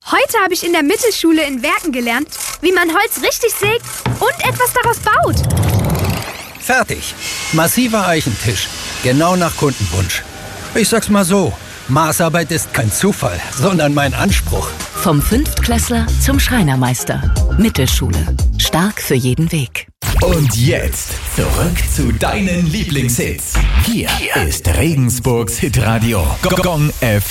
Heute habe ich in der Mittelschule in Werken gelernt, wie man Holz richtig sägt und etwas daraus baut. Fertig. Massiver Eichentisch. Genau nach Kundenwunsch. Ich sag's mal so, Maßarbeit ist kein Zufall, sondern mein Anspruch. Vom Fünftklässler zum Schreinermeister. Mittelschule. Stark für jeden Weg. Und jetzt zurück zu deinen Lieblingshits. Hier ist Regensburgs Hitradio Gong FM.